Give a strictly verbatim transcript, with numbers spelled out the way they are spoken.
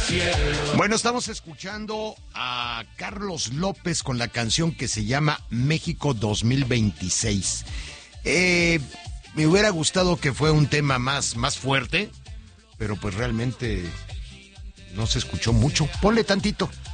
Bueno, estamos escuchando a Carlos López con la canción que se llama México dos mil veintiséis. Eh, me hubiera gustado que fuera un tema más, más fuerte, pero pues realmente no se escuchó mucho. Ponle tantito.